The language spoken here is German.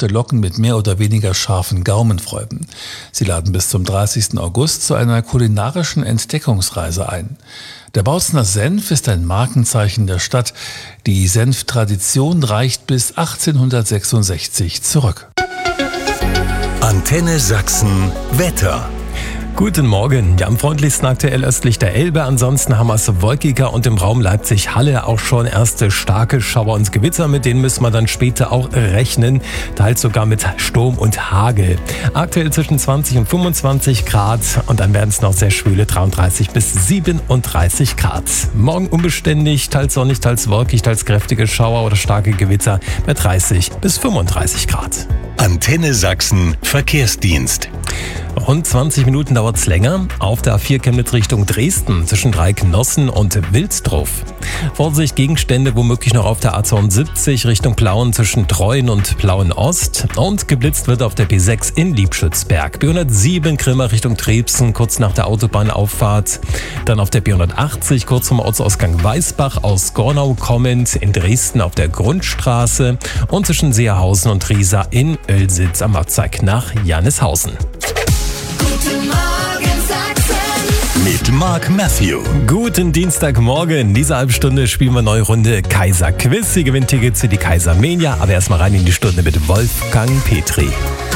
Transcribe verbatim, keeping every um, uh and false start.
Rezepte locken mit mehr oder weniger scharfen Gaumenfreuden. Sie laden bis zum dreißigsten August zu einer kulinarischen Entdeckungsreise ein. Der Bautzener Senf ist ein Markenzeichen der Stadt. Die Senftradition reicht bis achtzehnhundertsechsundsechzig zurück. Antenne Sachsen Wetter. Guten Morgen. Ja, am freundlichsten aktuell östlich der Elbe. Ansonsten haben wir es wolkiger und im Raum Leipzig-Halle auch schon erste starke Schauer und Gewitter. Mit denen müssen wir dann später auch rechnen. Teils sogar mit Sturm und Hagel. Aktuell zwischen zwanzig und fünfundzwanzig Grad und dann werden es noch sehr schwüle dreiunddreißig bis siebenunddreißig Grad. Morgen unbeständig, teils sonnig, teils wolkig, teils kräftige Schauer oder starke Gewitter bei dreißig bis fünfunddreißig Grad. Antenne Sachsen Verkehrsdienst. Rund zwanzig Minuten dauert es länger. Auf der A vier Chemnitz Richtung Dresden zwischen Dreiknossen und Wilsdruf. Vorsicht, Gegenstände womöglich noch auf der A zweiundsiebzig Richtung Plauen zwischen Treuen und Plauen Ost. Und geblitzt wird auf der B sechs in Liebschützberg. B hundertsieben Grimma Richtung Trebsen kurz nach der Autobahnauffahrt. Dann auf der B hundertachtzig kurz vom Ortsausgang Weißbach aus Gornau kommend in Dresden auf der Grundstraße. Und zwischen Seerhausen und Riesa in Oelsitz am Abzweig nach Janneshausen. Guten Morgen Sachsen. Mit Mark Matthew. Guten Dienstagmorgen. In dieser halben Stunde spielen wir eine neue Runde Kaiser Quiz. Sie gewinnt Tickets für die Kaiser Mania. Aber erstmal rein in die Stunde mit Wolfgang Petri.